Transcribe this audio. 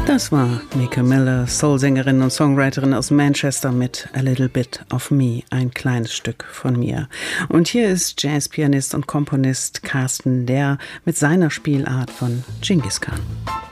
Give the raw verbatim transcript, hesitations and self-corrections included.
Das war Mika Miller, Soul-Sängerin und Songwriterin aus Manchester mit A Little Bit of Me, ein kleines Stück von mir. Und hier ist Jazzpianist und Komponist Carsten Lehr mit seiner Spielart von Dschingis Khan.